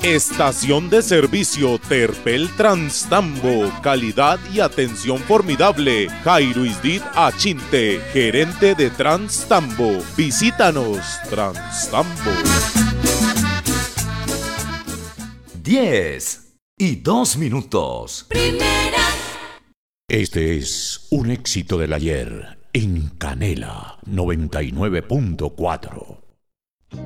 Estación de servicio Terpel Transtambo, calidad y atención formidable. Jairo Isdit Achinte, gerente de Transtambo. Visítanos, Transtambo. 10:02. Primera. Este es un éxito del ayer en Canela 99.4.